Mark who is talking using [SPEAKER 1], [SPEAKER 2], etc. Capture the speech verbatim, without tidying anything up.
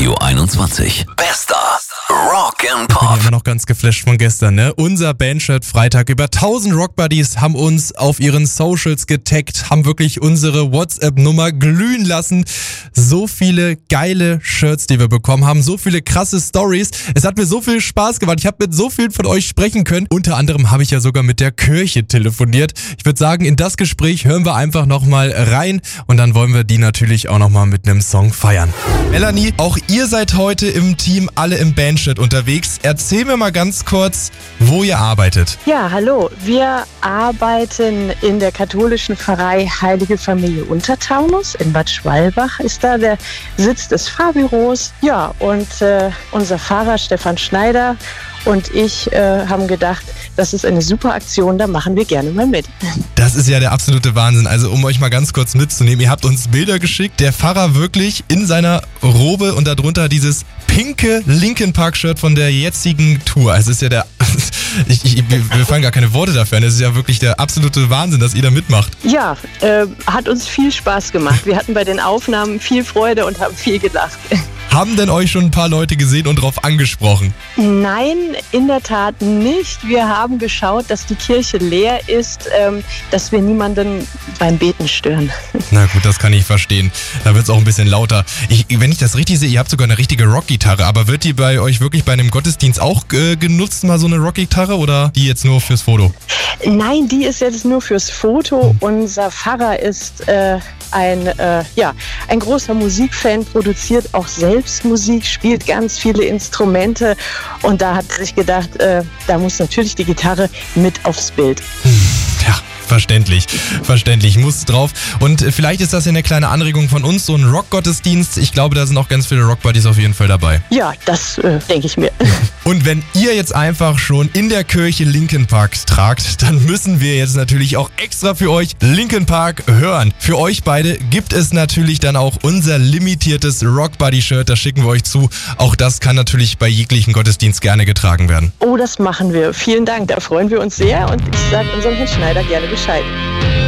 [SPEAKER 1] Radio einundzwanzig. Bester Rock'n'Pop.
[SPEAKER 2] Ich bin ja immer noch ganz geflasht von gestern, ne? Unser Bandshirt Freitag. Über tausend Rockbuddies haben uns auf ihren Socials getaggt, haben wirklich unsere WhatsApp-Nummer glühen lassen. So viele geile Shirts, die wir bekommen haben. So viele krasse Stories. Es hat mir so viel Spaß gemacht. Ich habe mit so vielen von euch sprechen können. Unter anderem habe ich ja sogar mit der Kirche telefoniert. Ich würde sagen, in das Gespräch hören wir einfach nochmal rein. Und dann wollen wir die natürlich auch nochmal mit einem Song feiern. Melanie, auch ihr seid heute im Team, alle im Bandshirt unterwegs. Erzähl mir mal ganz kurz, wo ihr arbeitet.
[SPEAKER 3] Ja, hallo. Wir arbeiten in der katholischen Pfarrei Heilige Familie Untertaunus. In Bad Schwalbach ist da der Sitz des Pfarrbüros. Ja, und äh, unser Pfarrer Stefan Schneider und ich äh, haben gedacht, das ist eine super Aktion, da machen wir gerne mal mit.
[SPEAKER 2] Das ist ja der absolute Wahnsinn. Also um euch mal ganz kurz mitzunehmen, ihr habt uns Bilder geschickt, der Pfarrer wirklich in seiner Robe und darunter dieses pinke Linkin Park Shirt von der jetzigen Tour. Also es ist ja der, ich, ich, wir fallen gar keine Worte dafür an, es ist ja wirklich der absolute Wahnsinn, dass ihr da mitmacht.
[SPEAKER 3] Ja, äh, hat uns viel Spaß gemacht. Wir hatten bei den Aufnahmen viel Freude und haben viel gelacht.
[SPEAKER 2] Haben denn euch schon ein paar Leute gesehen und drauf angesprochen?
[SPEAKER 3] Nein, in der Tat nicht. Wir haben geschaut, dass die Kirche leer ist, ähm, dass wir niemanden beim Beten stören.
[SPEAKER 2] Na gut, das kann ich verstehen. Da wird es auch ein bisschen lauter. Ich, wenn ich das richtig sehe, ihr habt sogar eine richtige Rockgitarre, aber wird die bei euch wirklich bei einem Gottesdienst auch äh, genutzt, mal so eine Rockgitarre, oder die jetzt nur fürs Foto?
[SPEAKER 3] Nein, die ist jetzt nur fürs Foto. Unser Pfarrer ist äh, ein, äh, ja, ein großer Musikfan, produziert auch selbst Musik, spielt ganz viele Instrumente und da hat er sich gedacht, äh, da muss natürlich die Gitarre mit aufs Bild.
[SPEAKER 2] Ja. Verständlich, verständlich, muss drauf. Und vielleicht ist das ja eine kleine Anregung von uns, so ein Rock-Gottesdienst. Ich glaube, da sind auch ganz viele Rock-Buddies auf jeden Fall dabei.
[SPEAKER 3] Ja, das äh, denke ich mir.
[SPEAKER 2] Und wenn ihr jetzt einfach schon in der Kirche Linkin Park tragt, dann müssen wir jetzt natürlich auch extra für euch Linkin Park hören. Für euch beide gibt es natürlich dann auch unser limitiertes Rock-Buddy-Shirt, das schicken wir euch zu. Auch das kann natürlich bei jeglichen Gottesdienst gerne getragen werden.
[SPEAKER 3] Oh, das machen wir. Vielen Dank, da freuen wir uns sehr und ich sage unserem Herrn Schneider gerne Bescheid.